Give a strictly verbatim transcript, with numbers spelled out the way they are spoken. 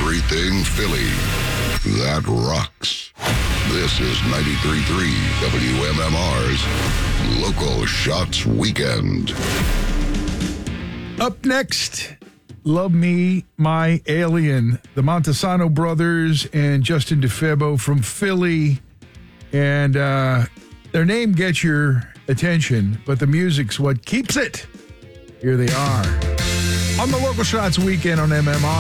Everything Philly. That rocks. This is ninety-three point three W M M R's Local Shots Weekend. Up next, Love Me, My Alien. The Montesano brothers and Justin DeFebo from Philly. And uh, their name gets your attention, but the music's what keeps it. Here they are. On the Local Shots Weekend on M M R.